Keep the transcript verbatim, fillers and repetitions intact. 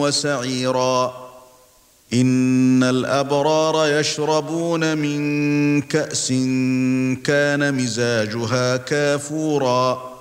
وسعيرا إن الأبرار يشربون من كأس كان مزاجها كافورا